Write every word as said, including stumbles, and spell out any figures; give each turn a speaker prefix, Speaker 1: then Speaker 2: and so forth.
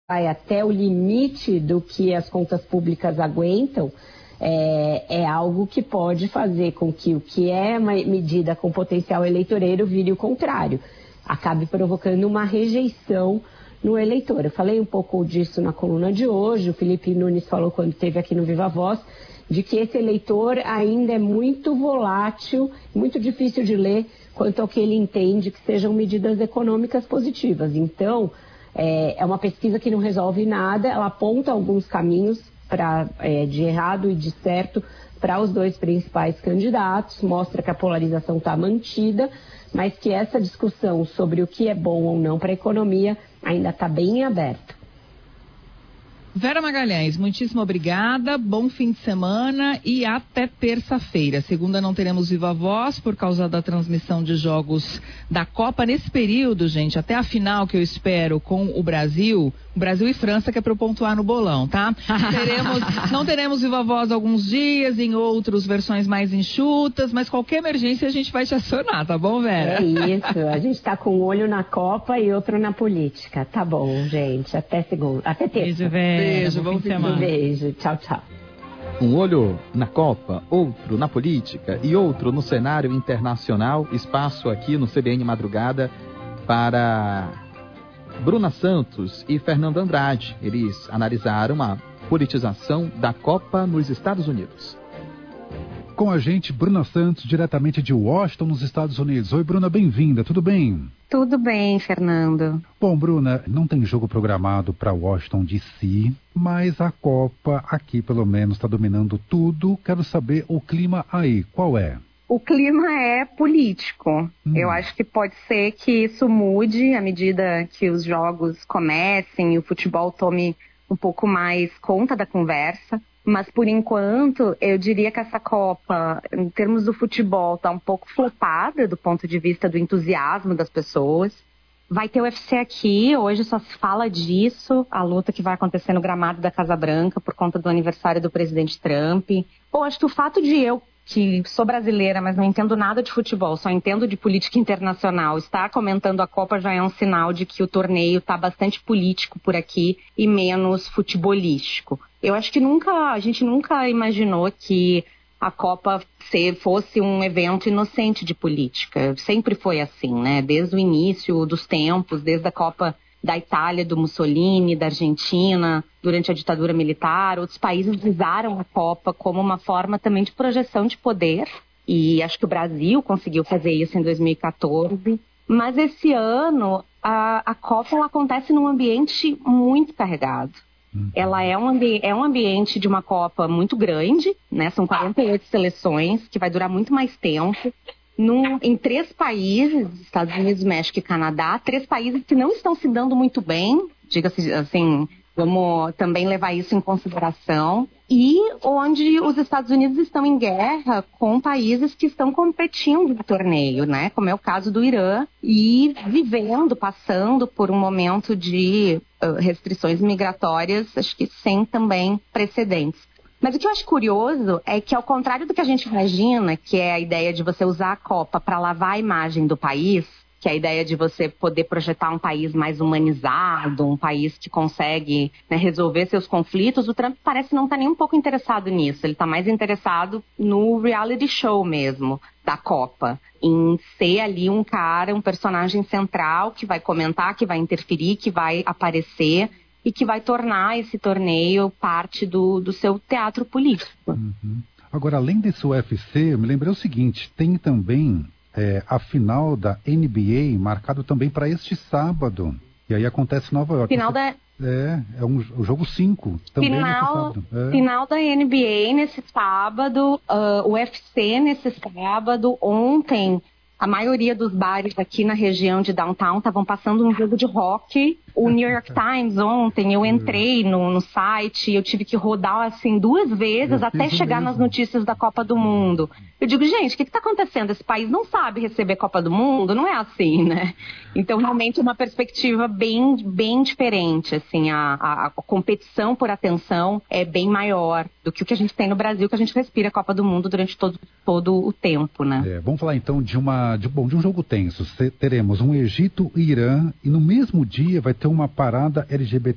Speaker 1: vai até o limite do que as contas públicas aguentam, é, é algo que pode fazer com que o que é uma medida com potencial eleitoreiro vire o contrário, acabe provocando uma rejeição no eleitor. Eu falei um pouco disso na coluna de hoje, o Felipe Nunes falou quando esteve aqui no Viva Voz, de que esse eleitor ainda é muito volátil, muito difícil de ler quanto ao que ele entende que sejam medidas econômicas positivas. Então, é, é uma pesquisa que não resolve nada, ela aponta alguns caminhos pra, é, de errado e de certo para os dois principais candidatos, mostra que a polarização está mantida, mas que essa discussão sobre o que é bom ou não para a economia ainda está bem aberta.
Speaker 2: Vera Magalhães, muitíssimo obrigada, bom fim de semana e até terça-feira. Segunda não teremos Viva Voz por causa da transmissão de jogos da Copa. Nesse período, gente, até a final que eu espero com o Brasil, Brasil e França, que é para eu pontuar no bolão, tá? teremos, não teremos Viva Voz alguns dias, em outros versões mais enxutas, mas qualquer emergência a gente vai te acionar, tá bom, Vera?
Speaker 1: É isso, a gente tá com um olho na Copa e outro na política. Tá bom, gente, até segunda, até terça.
Speaker 2: Beijo, Vera.
Speaker 1: Beijo, bom fim de semana. Beijo, tchau, tchau.
Speaker 3: Um olho na Copa, outro na política e outro no cenário internacional. Espaço aqui no C B N Madrugada para Bruna Santos e Fernando Andrade. Eles analisaram a politização da Copa nos Estados Unidos.
Speaker 4: Com a gente, Bruna Santos, diretamente de Washington, nos Estados Unidos. Oi, Bruna, bem-vinda, tudo bem?
Speaker 5: Tudo bem, Fernando.
Speaker 4: Bom, Bruna, não tem jogo programado para Washington D C, mas a Copa aqui, pelo menos, está dominando tudo. Quero saber o clima aí, qual é?
Speaker 5: O clima é político. Hum. Eu acho que pode ser que isso mude à medida que os jogos comecem e o futebol tome um pouco mais conta da conversa. Mas, por enquanto, eu diria que essa Copa, em termos do futebol, está um pouco flopada do ponto de vista do entusiasmo das pessoas. Vai ter o U F C aqui, hoje só se fala disso, a luta que vai acontecer no gramado da Casa Branca por conta do aniversário do presidente Trump. Pô, acho que o fato de eu, que sou brasileira, mas não entendo nada de futebol, só entendo de política internacional, estar comentando a Copa já é um sinal de que o torneio está bastante político por aqui e menos futebolístico. Eu acho que nunca, a gente nunca imaginou que a Copa fosse um evento inocente de política. Sempre foi assim, né? Desde o início dos tempos, desde a Copa da Itália, do Mussolini, da Argentina, durante a ditadura militar. Outros países usaram a Copa como uma forma também de projeção de poder. E acho que o Brasil conseguiu fazer isso em dois mil e quatorze. Mas esse ano, a, a Copa ela acontece num ambiente muito carregado. Ela é um, ambi- é um ambiente de uma Copa muito grande, né? São quarenta e oito seleções, que vai durar muito mais tempo. Num, em três países, Estados Unidos, México e Canadá, três países que não estão se dando muito bem, diga-se assim, vamos também levar isso em consideração, e onde os Estados Unidos estão em guerra com países que estão competindo no torneio, né? Como é o caso do Irã, e vivendo, passando por um momento de uh, restrições migratórias, acho que sem também precedentes. Mas o que eu acho curioso é que, ao contrário do que a gente imagina, que é a ideia de você usar a Copa para lavar a imagem do país, que é a ideia de você poder projetar um país mais humanizado, um país que consegue, né, resolver seus conflitos, o Trump parece não estar nem um pouco interessado nisso. Ele está mais interessado no reality show mesmo da Copa, em ser ali um cara, um personagem central que vai comentar, que vai interferir, que vai aparecer e que vai tornar esse torneio parte do, do seu teatro político.
Speaker 4: Uhum. Agora, além desse U F C, eu me lembrei o seguinte, tem também é, a final da N B A, marcado também para este sábado. E aí acontece em Nova York.
Speaker 5: Final da...
Speaker 4: É, é um, o jogo cinco, também
Speaker 5: final,
Speaker 4: nesse sábado. É.
Speaker 5: Final da N B A nesse sábado, uh, o U F C nesse sábado. Ontem, a maioria dos bares aqui na região de Downtown estavam passando um jogo de rock. O New York Times ontem, eu entrei no, no site, eu tive que rodar assim duas vezes eu até chegar mesmo nas notícias da Copa do Mundo. Eu digo, gente, o que está acontecendo? Esse país não sabe receber Copa do Mundo? Não é assim, né? Então, realmente, é uma perspectiva bem, bem diferente. Assim, a, a, a competição por atenção é bem maior do que o que a gente tem no Brasil, que a gente respira a Copa do Mundo durante todo, todo o tempo, né?
Speaker 4: É, vamos falar, então, de, uma, de, bom, de um jogo tenso. Teremos um Egito e Irã, e no mesmo dia vai ter uma parada L G B T